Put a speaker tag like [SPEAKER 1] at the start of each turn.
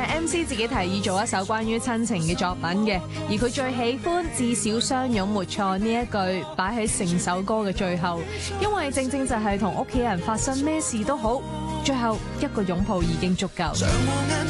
[SPEAKER 1] MC 自己提議做一首關於親情嘅作品嘅，而佢最喜歡至少相擁沒錯呢一句擺喺成首歌嘅最後，因為正正就係同屋企人發生咩事都好，最後一個擁抱已經足夠。